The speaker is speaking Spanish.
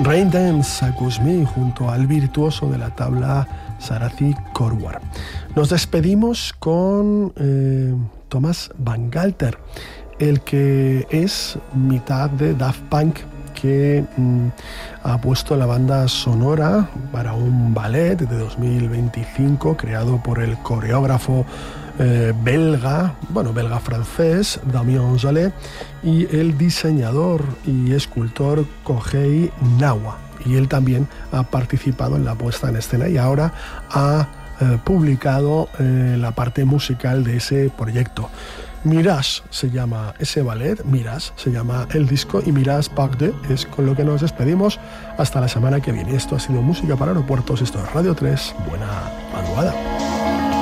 Raindance Akusmi junto al virtuoso de la tabla Sarathi Korwar. Nos despedimos con Thomas Bangalter, el que es mitad de Daft Punk, que ha puesto la banda sonora para un ballet de 2025 creado por el coreógrafo belga-francés Damien Jallet y el diseñador y escultor Kohei Nawa. Y él también ha participado en la puesta en escena y ahora ha publicado la parte musical de ese proyecto. Mirage se llama ese ballet, Mirage se llama el disco y Mirage Pack de es con lo que nos despedimos hasta la semana que viene. Esto ha sido Música para Aeropuertos, esto es Radio 3, buena madrugada.